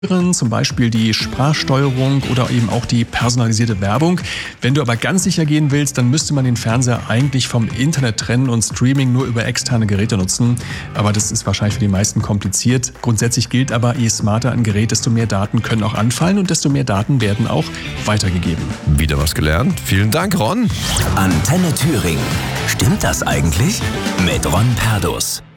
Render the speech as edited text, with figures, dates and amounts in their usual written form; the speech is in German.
zum Beispiel die Sprachsteuerung oder eben auch die personalisierte Werbung. Wenn du aber ganz sicher gehen willst, dann müsste man den Fernseher eigentlich vom Internet trennen und Streaming nur über externe Geräte nutzen. Aber das ist wahrscheinlich für die meisten kompliziert. Grundsätzlich gilt aber, je smarter ein Gerät, desto mehr Daten können auch anfallen und desto mehr Daten werden auch weitergegeben. Wieder was gelernt. Vielen Dank, Ron. Antenne Thüringen. Stimmt das eigentlich? Mit Ron Perdus.